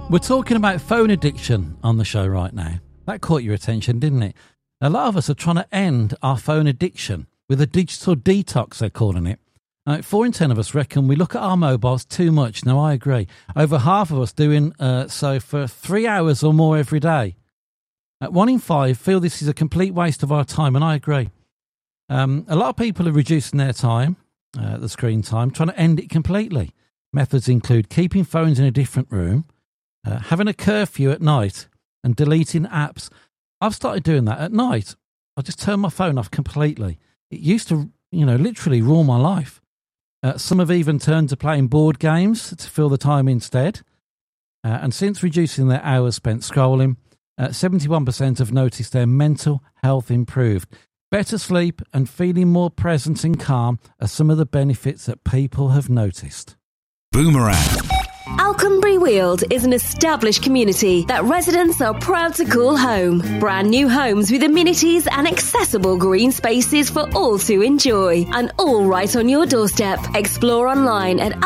We're talking about phone addiction on the show right now. That caught your attention, didn't it? A lot of us are trying to end our phone addiction with a digital detox, they're calling it. 4 in 10 of us reckon we look at our mobiles too much. Now, I agree. Over half of us doing so for 3 hours or more every day. 1 in 5 feel this is a complete waste of our time, and I agree. A lot of people are reducing their time, the screen time, trying to end it completely. Methods include keeping phones in a different room, having a curfew at night, and deleting apps. I've started doing that at night. I just turn my phone off completely. It used to, literally rule my life. Some have even turned to playing board games to fill the time instead. And since reducing their hours spent scrolling, 71% have noticed their mental health improved. Better sleep and feeling more present and calm are some of the benefits that people have noticed. Boomerang. Alconbury Weald is an established community that residents are proud to call home. Brand new homes with amenities and accessible green spaces for all to enjoy. And all right on your doorstep. Explore online at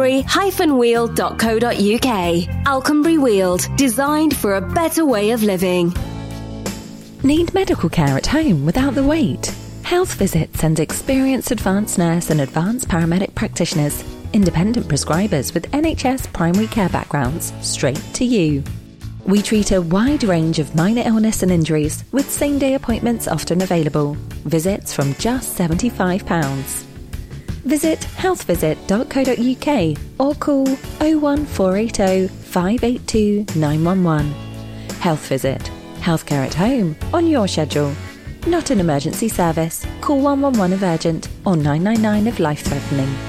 alconbury-weald.co.uk. Alconbury Weald, designed for a better way of living. Need medical care at home without the wait? Health Visit sends experienced advanced nurse and advanced paramedic practitioners, independent prescribers with NHS primary care backgrounds, straight to you. We treat a wide range of minor illness and injuries with same-day appointments often available. Visits from just £75. Visit healthvisit.co.uk or call 01480 582 911. Health Visit. Healthcare at home, on your schedule. Not an emergency service. Call 111 if urgent or 999 if life-threatening.